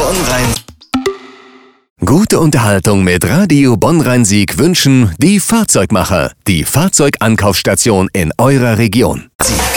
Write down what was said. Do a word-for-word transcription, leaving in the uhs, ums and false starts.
Bonn-Rhein. Gute Unterhaltung mit Radio Bonn-Rhein-Sieg wünschen die Fahrzeugmacher, die Fahrzeugankaufstation in eurer Region.